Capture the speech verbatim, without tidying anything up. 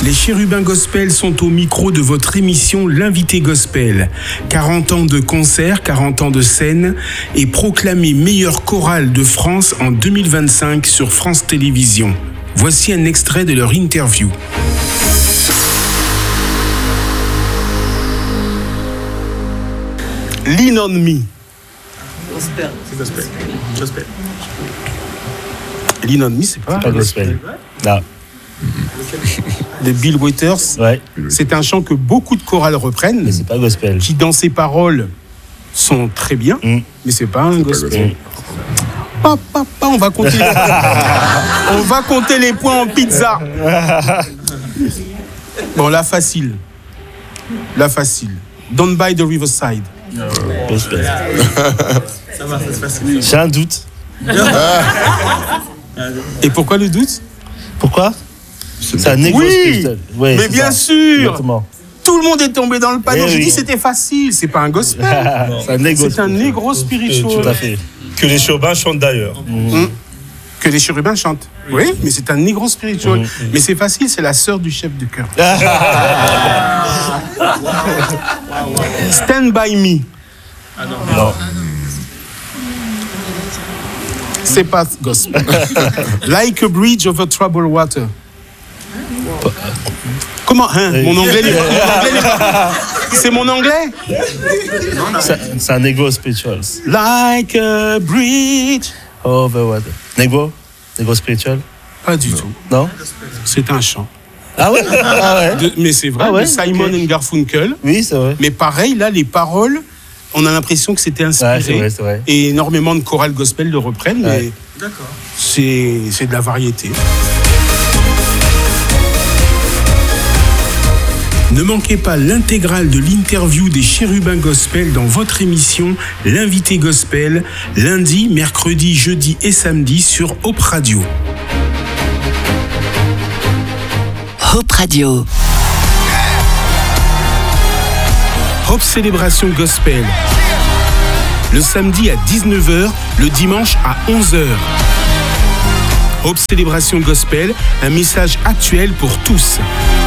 Les Chérubins Gospel sont au micro de votre émission L'Invité Gospel. quarante ans de concerts, quarante ans de scène et proclamé meilleure chorale de France en deux mille vingt-cinq sur France Télévisions. Voici un extrait de leur interview. Lean on me. Gospel. C'est gospel. Gospel. Lean on me, c'est pas, c'est pas gospel. Non. De Bill Withers. Ouais. C'est un chant que beaucoup de chorales reprennent. Mais c'est pas gospel. Qui, dans ses paroles, sont très bien, mm. mais c'est pas un c'est gospel. Pas gospel. Pa, pa, pa, on va compter. Les... on va compter les points en pizza. Bon, la facile. La facile. Down by the Riverside. No. Gospel. Ça va, c'est facile. J'ai un doute. Et pourquoi le doute? Pourquoi? C'est, c'est un négro oui, spirituel. Ouais, mais bien ça. sûr. Exactement. Tout le monde est tombé dans le panneau. Eh J'ai oui. dit c'était facile. C'est pas un gospel. c'est un négro. C'est un négro spirituel. Tout à fait. Que les chérubins chantent d'ailleurs. Mmh. Que les chérubins chantent. Oui, mais c'est un négro spirituel. Mmh. Mais c'est facile, c'est la sœur du chef de chœur. Stand by me. Ah non. non. C'est pas gospel. Like a bridge over troubled water. Comment hein? Mon anglais, les... mon anglais les... c'est mon anglais. C'est, c'est un négro spirituel. Like a bridge over water. Négro, négro spirituel. Pas du non. tout. Non. C'est un chant. Ah ouais. Ah ouais. De... Mais c'est vrai. Ah ouais, Simon okay. and Garfunkel. Oui, c'est vrai. Mais pareil, là, les paroles. On a l'impression que c'était inspiré. Ouais, c'est vrai, c'est vrai. Et énormément de chorales gospel le reprennent. Ouais. Mais d'accord. C'est, c'est de la variété. Ne manquez pas l'intégrale de l'interview des Chérubins Gospel dans votre émission L'Invité Gospel, lundi, mercredi, jeudi et samedi sur Hope Radio. Hope Radio. Hope Célébration Gospel. Le samedi à dix-neuf heures, le dimanche à onze heures. Hope Célébration Gospel, un message actuel pour tous.